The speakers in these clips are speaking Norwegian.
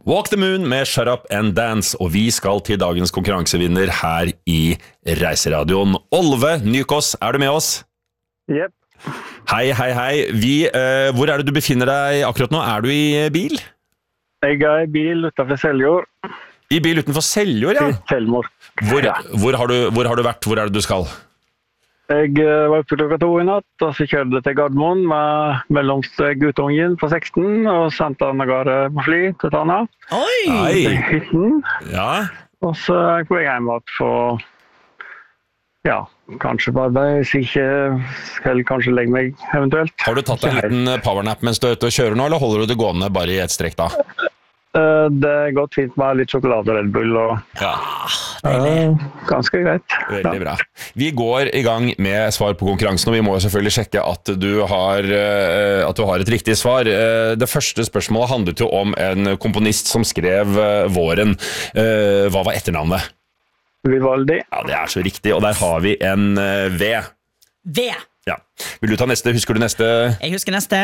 Walk the Moon med Shut Up and Dance, og vi skal til dagens konkurransevinner her i Reiseradioen. Olve Nykås, er du med oss? Jep. Hei. Hvor er det du befinner deg akkurat nå? Er du i bil? Jeg er i bil utenfor Seljord. I bil utenfor Seljord, ja. Selmor. Hvor har du vært? Hvor er det du skal? Jeg var oppe klokka 2 i natt, og så kjørte jeg til Gardermoen med mellomste guttungen på 16, og sendte han av gårde på fly til Tana. Oi! Hytten. Ja. Og så er jeg på vei hjem for, kanskje på arbeid, hvis ikke skal jeg kanskje legge meg eventuelt. Har du tatt en liten powernap mens du er ute og kjører nå, eller holder du det gående bare i et strekk da? Det er godt fint med litt sjokolade og Red Bull, og ganske greit. Veldig bra. Vi går i gang med svar på konkurransen, og vi må jo selvfølgelig sjekke at du har et riktig svar. Det første spørsmålet handlet jo om en komponist som skrev Våren. Hva var etternavnet? Vivaldi. Ja, det er så riktig, og der har vi en V. V. Ja. Vil du ta neste? Husker du neste? Jeg husker neste.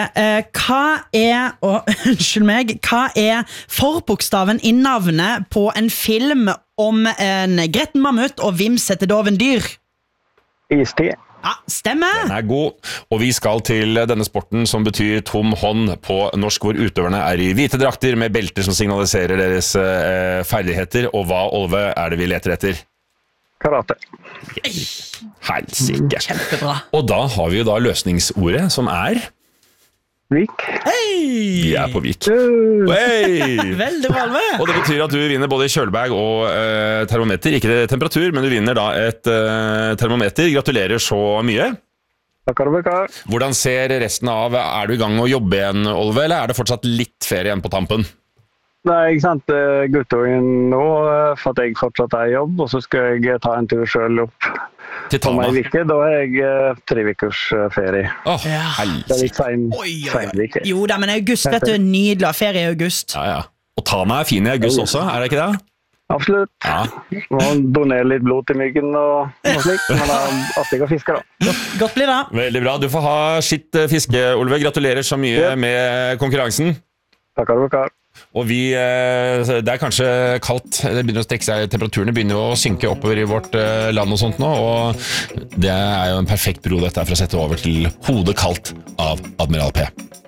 Hva er forbokstaven i navnet på en film om en gretten mammut og vimsete dovendyr? Istid. Ja, stemmer. Den er god, og vi skal til denne sporten som betyr tom hånd på norsk, hvor utøverne er i hvite drakter med belter som signaliserer deres ferdigheter, og hva, Olve, er det vi leter etter? Karate. Helsike. Kjempebra. Og da har vi jo da løsningsordet, som er... Vik. Vi er på Vik. Hey! Veldig bra, Alve. Og det betyr at du vinner både kjølebag og termometer, ikke temperatur, men du vinner da et termometer. Gratulerer så mye. Takkar. Hvordan ser resten av, er du i gang med å jobbe igjen, Olve, eller er det fortsatt litt ferie igjen på tampen? Nei, jeg sendte guttungen nå, for at jeg fortsatt er i jobb, og så skal jeg ta en tur selv opp Til om Tana? en uke. Da er jeg 3 ukers ferie. Åh, Ja. Det er helsike. litt sen uke. Jo da, men august, vet du, nydelig ferie i august. Ja. Og Tana er fin i august også, er det ikke det? Absolutt. Ja. Må donere litt blod til myggen og slikt, men det er artig å fiske da. Godt blir det. Veldig bra. Du får ha skitt fiske, Olve. Gratulerer så mye med konkurransen. Takkar. Og det er kanskje kaldt, det begynner å strekke seg, temperaturene begynner å synke oppover i vårt land og sånt nå, og det er jo en perfekt bro dette for å sette over til Hodet kaldt av Admiral P.